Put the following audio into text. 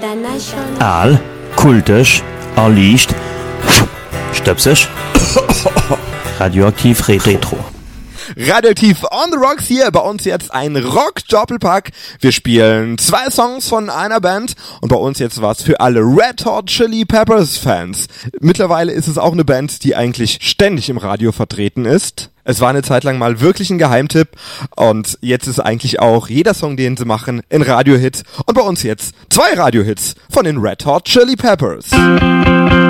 Aal, kultisch, erlicht, stöpsisch, radioaktiv retro. Radioaktiv on the Rocks hier, bei uns jetzt ein Rock-Doppelpack. Wir spielen 2 Songs von einer Band und bei uns jetzt was für alle Red Hot Chili Peppers Fans. Mittlerweile ist es auch eine Band, die eigentlich ständig im Radio vertreten ist. Es war eine Zeit lang mal wirklich ein Geheimtipp und jetzt ist eigentlich auch jeder Song, den sie machen, ein Radiohit. Und bei uns jetzt 2 Radiohits von den Red Hot Chili Peppers.